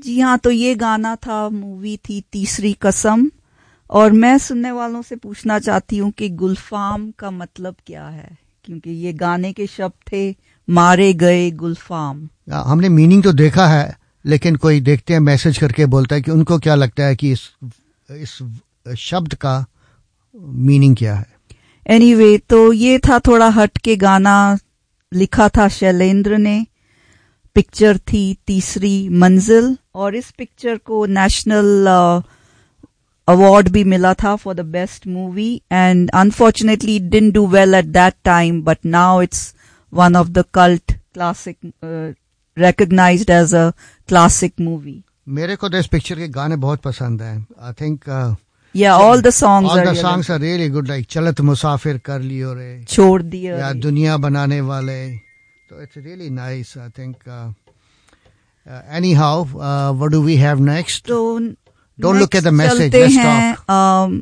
जी हाँ, तो ये गाना था, मूवी थी तीसरी कसम। और मैं सुनने वालों से पूछना चाहती हूँ कि गुलफाम का मतलब क्या है, क्योंकि ये गाने के शब्द थे मारे गए गुलफाम। हमने मीनिंग तो देखा है, लेकिन कोई देखते हैं मैसेज करके बोलता है कि उनको क्या लगता है कि इस शब्द का मीनिंग क्या है। एनीवे, तो ये था थोड़ा हट के गाना, लिखा था शैलेंद्र ने। पिक्चर थी तीसरी मंजिल, और इस पिक्चर को नेशनल अवार्ड भी मिला था for the best movie, and unfortunately it didn't do well at that time, but now it's one of the cult classic, recognized as a classic movie. मेरे को तो इस पिक्चर के गाने बहुत पसंद हैं. I think all the songs are really good, like चलत मुसाफिर कर लियो रे, छोड़ दिया या दुनिया बनाने वाले. So it's really nice. I think anyhow, what do we have next? So don't look at the message, let's talk.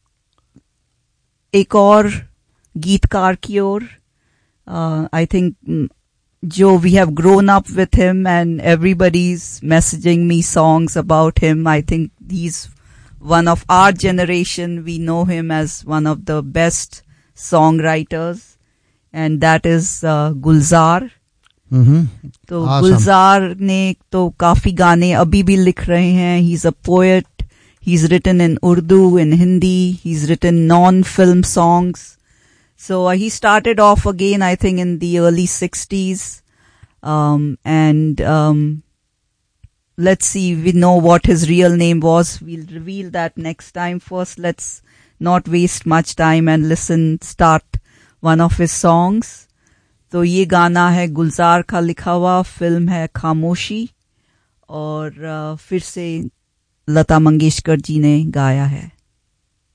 एक और गीतकार की ओर, I think Joe, we have grown up with him and everybody's messaging me songs about him. I think he's one of our generation. We know him as one of the best songwriters, and that is Gulzar. तो awesome. गुलजार ने तो काफी गाने अभी भी लिख रहे हैं. He's a poet. He's written in Urdu, in Hindi. He's written non-film songs. So he started off again, I think, in the early 60s. And let's see, we know what his real name was. We'll reveal that next time. First, let's not waste much time and start one of his songs. तो ये गाना है गुलजार का लिखा हुआ, film है खामोशी, और फिर से लता मंगेशकर जी ने गाया है.